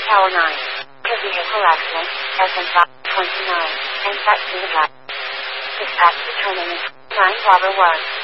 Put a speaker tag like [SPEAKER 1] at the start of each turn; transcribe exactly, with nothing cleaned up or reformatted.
[SPEAKER 1] Tower nine. The vehicle accident, S M five twenty-nine, and back to the drive. Dispatch determinant, nine Bravo one.